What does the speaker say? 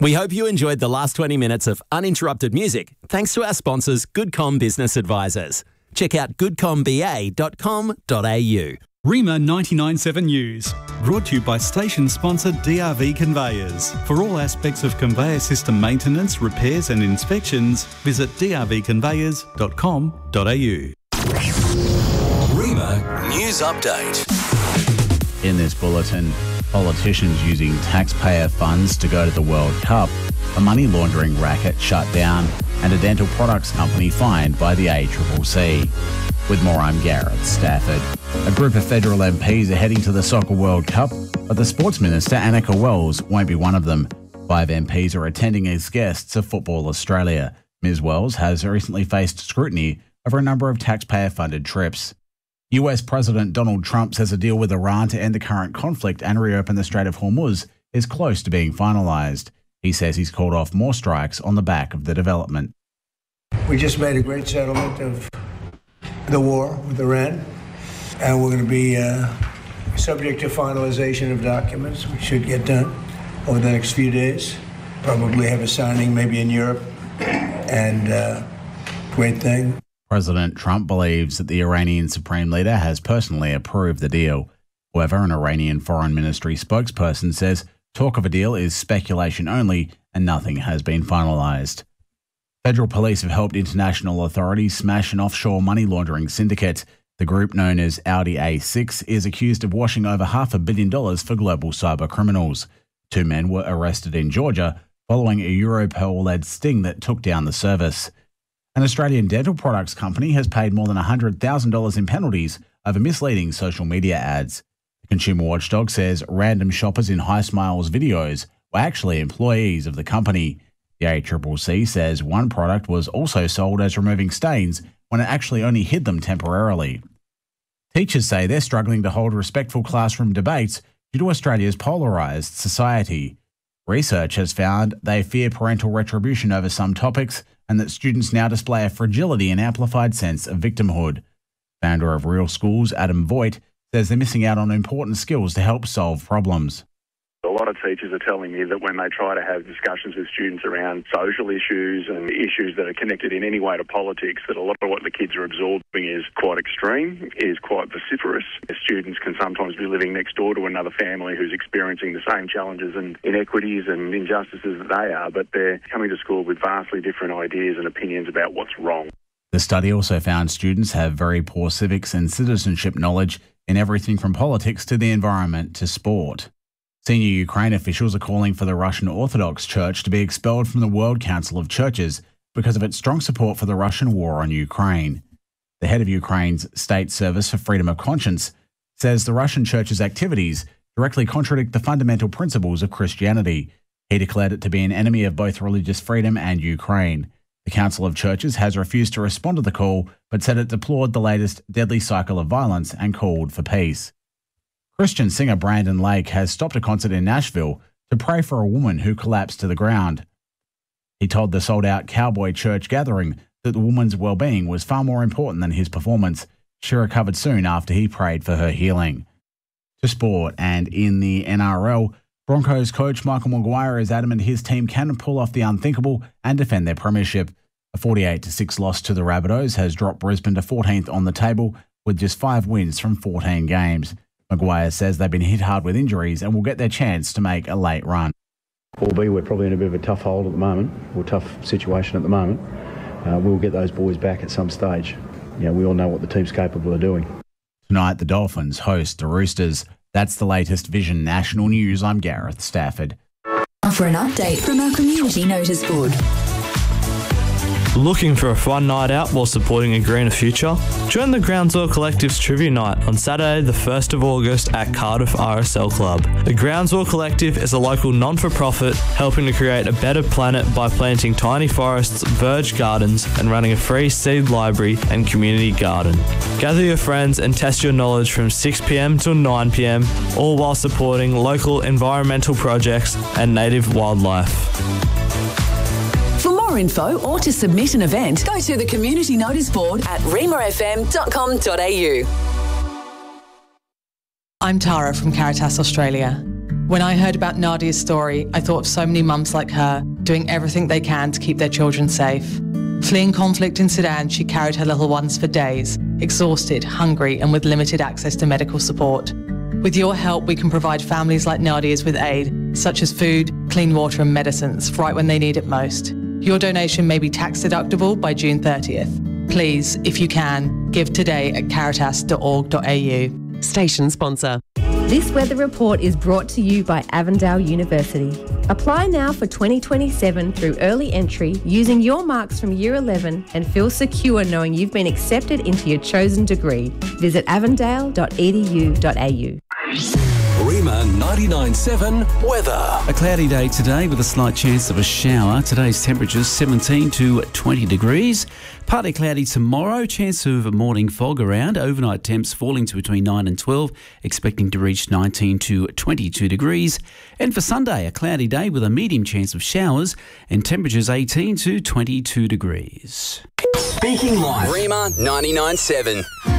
We hope you enjoyed the last 20 minutes of uninterrupted music thanks to our sponsors, GoodCom Business Advisors. Check out goodcomba.com.au. Rima 99.7 News, brought to you by station sponsor DRV Conveyors. For all aspects of conveyor system maintenance, repairs and inspections, visit drvconveyors.com.au. Rima News Update. In this bulletin, politicians using taxpayer funds to go to the World Cup, a money laundering racket shut down, and a dental products company fined by the ACCC. With more, I'm Gareth Stafford. A group of federal MPs are heading to the Soccer World Cup, but the Sports Minister, Annika Wells, won't be one of them. 5 MPs are attending as guests of Football Australia. Ms Wells has recently faced scrutiny over a number of taxpayer-funded trips. US President Donald Trump says a deal with Iran to end the current conflict and reopen the Strait of Hormuz is close to being finalised. He says he's called off more strikes on the back of the development. We just made a great settlement of the war with Iran, and we're going to be subject to finalization of documents, which should get done over the next few days. Probably have a signing maybe in Europe, and great thing. President Trump believes that the Iranian Supreme Leader has personally approved the deal. However, an Iranian Foreign Ministry spokesperson says talk of a deal is speculation only and nothing has been finalised. Federal police have helped international authorities smash an offshore money laundering syndicate. The group, known as Audi A6, is accused of washing over $500 million for global cyber criminals. 2 men were arrested in Georgia following a Europol-led sting that took down the service. An Australian dental products company has paid more than $100,000 in penalties over misleading social media ads. The Consumer Watchdog says random shoppers in Hi Smiles videos were actually employees of the company. The ACCC says one product was also sold as removing stains when it actually only hid them temporarily. Teachers say they're struggling to hold respectful classroom debates due to Australia's polarised society. Research has found they fear parental retribution over some topics and that students now display a fragility and amplified sense of victimhood. Founder of Real Schools, Adam Voigt, says they're missing out on important skills to help solve problems. A lot of teachers are telling me that when they try to have discussions with students around social issues and issues that are connected in any way to politics, that a lot of what the kids are absorbing is quite extreme, is quite vociferous. The students can sometimes be living next door to another family who's experiencing the same challenges and inequities and injustices that they are, but they're coming to school with vastly different ideas and opinions about what's wrong. The study also found students have very poor civics and citizenship knowledge in everything from politics to the environment to sport. Senior Ukraine officials are calling for the Russian Orthodox Church to be expelled from the World Council of Churches because of its strong support for the Russian war on Ukraine. The head of Ukraine's State Service for Freedom of Conscience says the Russian Church's activities directly contradict the fundamental principles of Christianity. He declared it to be an enemy of both religious freedom and Ukraine. The Council of Churches has refused to respond to the call, but said it deplored the latest deadly cycle of violence and called for peace. Christian singer Brandon Lake has stopped a concert in Nashville to pray for a woman who collapsed to the ground. He told the sold-out Cowboy Church gathering that the woman's well-being was far more important than his performance. She recovered soon after he prayed for her healing. To sport, and in the NRL, Broncos coach Michael Maguire is adamant his team can pull off the unthinkable and defend their premiership. A 48-6 loss to the Rabbitohs has dropped Brisbane to 14th on the table with just 5 wins from 14 games. Maguire says they've been hit hard with injuries and will get their chance to make a late run. Albeit we're probably in a bit of a tough hold at the moment, or tough situation at the moment, we'll get those boys back at some stage. You know, we all know what the team's capable of doing. Tonight, the Dolphins host the Roosters. That's the latest Vision National News. I'm Gareth Stafford. For an update from our community notice board. Looking for a fun night out while supporting a greener future? Join the Groundswell Collective's Trivia Night on Saturday the 1st of August at Cardiff RSL Club. The Groundswell Collective is a local non-for-profit helping to create a better planet by planting tiny forests, verge gardens and running a free seed library and community garden. Gather your friends and test your knowledge from 6pm till 9pm, all while supporting local environmental projects and native wildlife. For more info or to submit an event, go to the community notice board at rimafm.com.au. I'm Tara from Caritas Australia. When I heard about Nadia's story, I thought of so many mums like her doing everything they can to keep their children safe. Fleeing conflict in Sudan, she carried her little ones for days, exhausted, hungry, and with limited access to medical support. With your help, we can provide families like Nadia's with aid, such as food, clean water and medicines, right when they need it most. Your donation may be tax deductible by June 30th. Please, if you can, give today at caritas.org.au. Station sponsor. This weather report is brought to you by Avondale University. Apply now for 2027 through early entry using your marks from Year 11 and feel secure knowing you've been accepted into your chosen degree. Visit avondale.edu.au. Rima 99.7 weather. A cloudy day today with a slight chance of a shower. Today's temperatures 17 to 20 degrees. Partly cloudy tomorrow, chance of a morning fog around. Overnight temps falling to between 9 and 12, expecting to reach 19 to 22 degrees. And for Sunday, a cloudy day with a medium chance of showers and temperatures 18 to 22 degrees. Speaking Life. Rima 99.7.